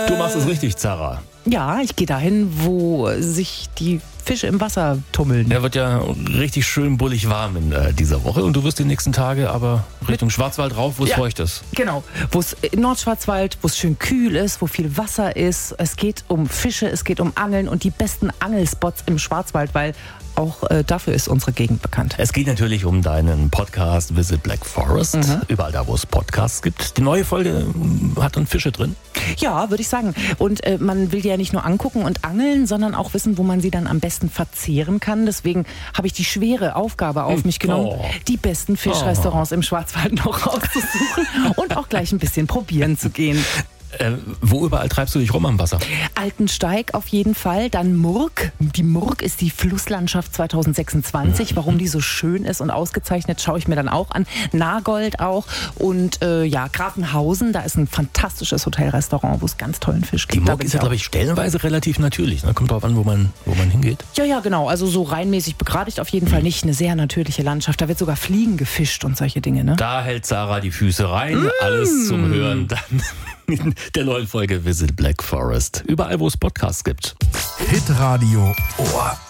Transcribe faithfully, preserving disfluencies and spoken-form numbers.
Du machst es richtig, Zara. Ja, ich gehe dahin, wo sich die Fische im Wasser tummeln. Er wird ja richtig schön bullig warm in äh, dieser Woche und du wirst die nächsten Tage aber Richtung Schwarzwald rauf, wo es Ja, feucht ist. Genau, wo es in Nordschwarzwald, wo es schön kühl ist, wo viel Wasser ist. Es geht um Fische, es geht um Angeln und die besten Angelspots im Schwarzwald, weil auch äh, dafür ist unsere Gegend bekannt. Es geht natürlich um deinen Podcast Visit Black Forest. Mhm. Überall da, wo es Podcasts gibt. Die neue Folge äh, hat dann Fische drin. Ja, würde ich sagen. Und äh, man will die ja nicht nur angucken und angeln, sondern auch wissen, wo man sie dann am besten verzehren kann. Deswegen habe ich die schwere Aufgabe auf mich genommen, Oh. die besten Fischrestaurants im Schwarzwald noch rauszusuchen und auch gleich ein bisschen probieren zu gehen. Äh, wo überall treibst du dich rum am Wasser? Altensteig auf jeden Fall, dann Murg. Die Murg ist die Flusslandschaft zwanzig sechsundzwanzig. Warum die so schön ist und ausgezeichnet, schaue ich mir dann auch an. Nagold auch und äh, ja, Grafenhausen, da ist ein fantastisches Hotelrestaurant, wo es ganz tollen Fisch Die gibt. Da Murg bin ist ja, ich auch. glaube ich, stellenweise relativ natürlich. Ne? Kommt drauf an, wo man, wo man hingeht. Ja, ja, genau. Also so reinmäßig begradigt auf jeden Fall nicht. Eine sehr natürliche Landschaft. Da wird sogar Fliegen gefischt und solche Dinge, ne? Da hält Sarah die Füße rein. Alles zum Hören dann in der neuen Folge Visit Black Forest. Überall, wo es Podcasts gibt. Hitradio Ohr.